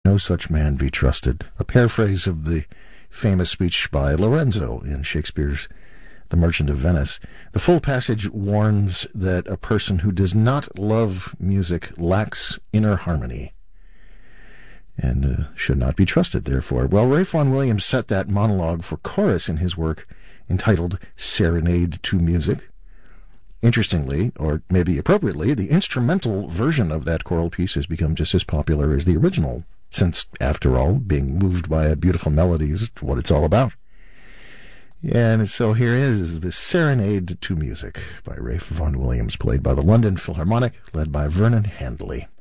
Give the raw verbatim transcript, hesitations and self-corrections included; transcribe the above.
No such man be trusted. A paraphrase of the famous speech by Lorenzo in Shakespeare's The Merchant of Venice. The full passage warns that a person who does not love music lacks inner harmony and uh, should not be trusted, therefore. Well, Ralph Vaughan Williams set that monologue for chorus in his work entitled Serenade to Music. Interestingly, or maybe appropriately, the instrumental version of that choral piece has become just as popular as the original, since, after all, being moved by a beautiful melody is what it's all about. And so here is the Serenade to Music by Ralph Vaughan Williams, played by the London Philharmonic, led by Vernon Handley.